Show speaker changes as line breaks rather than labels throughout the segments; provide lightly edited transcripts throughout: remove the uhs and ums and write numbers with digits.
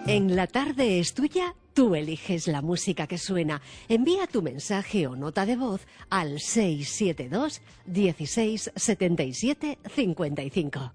En La Tarde es Tuya, tú eliges la música que suena. Envía tu mensaje o nota de voz al 672 16 77 55.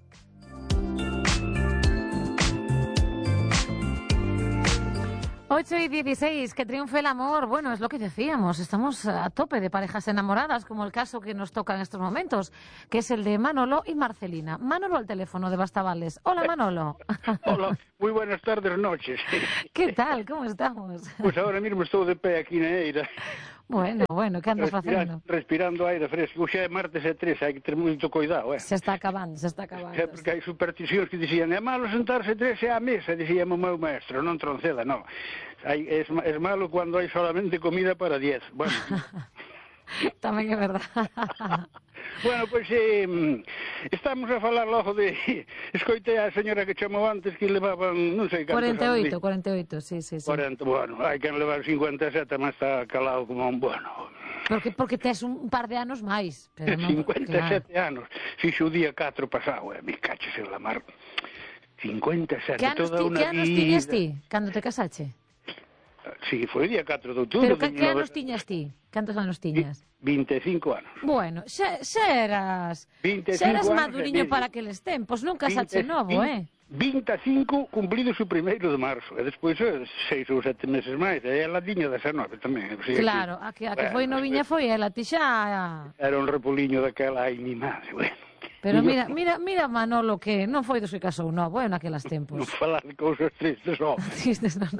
Ocho y 16, que triunfe el amor. Bueno, es lo que decíamos, estamos a tope de parejas enamoradas, como el caso que nos toca en estos momentos, que es el de Manolo y Marcelina. Manolo al teléfono de Bastavales. Hola, Manolo.
Hola, muy buenas tardes, noches.
¿Qué tal? ¿Cómo estamos?
Pues ahora mismo estou de pé aquí na eira.
Bueno, que andas facendo?
Respirando aire fresco. Xa é martes e 3, hai que ter moito cuidado,
Se está acabando.
Porque hai supersticións que dicían, é malo sentarse 3 á mesa, dicíamos o meu maestro, non troncela, non. Es malo cando hai solamente comida para 10. Bueno.
Tamén é verdad.
Bueno, pois estamos a falar logo de... Escoitei a señora que chamou antes que levaban, non sei cantos
48, sí.
40, bueno, hai que levar 57, mas está calado como un bueno.
Porque tes un par de anos máis. Pero non,
57 anos, fixo o día 4 pasado, me caches en la mar. 57, toda unha vida.
Que anos tiñas ti, cando te casache?
Sí, foi o día 4 de outubro.
Pero que anos tiñas ti? Cantos anos tiñas?
25 anos.
Bueno, xa eras maduriño para aqueles tempos, non casache novo,
25 cumplidos o 1º de marzo, e despois 6 ou 7 meses máis, e ela tiña 19 tamén.
Claro, a que foi noviña foi ela, ti xa...
Era un repoliño daquela, ai, mi madre, bueno.
Pero mira Manolo, que non foi dos que casou novo, naquelas tempos.
Non falar de cousas tristes, non.
Tristes, non.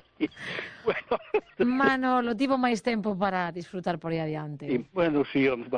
Manolo, tivo máis tempo para disfrutar por aí adiante.
Bueno, sí,